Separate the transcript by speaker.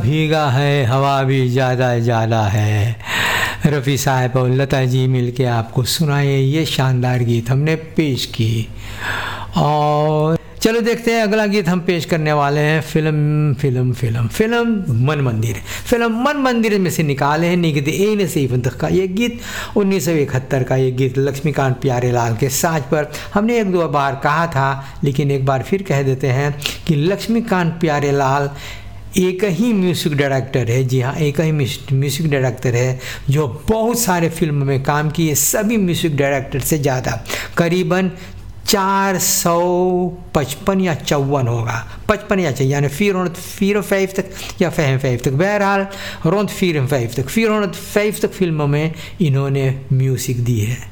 Speaker 1: भीगा है, हवा भी ज़्यादा ज़्यादा है। रफ़ी साहब और लता जी मिलके आपको सुनाए ये शानदार गीत हमने पेश की। और चलो देखते हैं अगला गीत हम पेश करने वाले हैं। फिल्म मन मंदिर। फिल्म मन मंदिर में से निकाले हैं निगद ए नसीब का ये गीत। 1971 का ये गीत लक्ष्मीकांत प्यारेलाल के साज पर। हमने एक दो बार कहा था लेकिन एक बार फिर कह देते हैं कि लक्ष्मीकांत प्यारेलाल एक ही म्यूज़िक डायरेक्टर है। जी हाँ, एक ही म्यूज़िक डायरेक्टर है जो बहुत सारे फिल्म में काम किए। सभी म्यूज़िक डायरेक्टर से ज़्यादा करीबन 455 या 54 होगा, 55 या चाहिए, यानी 405 तक या 5 तक, बहरहाल अराउंड 405 तक फिल्मों में इन्होंने म्यूज़िक दी है।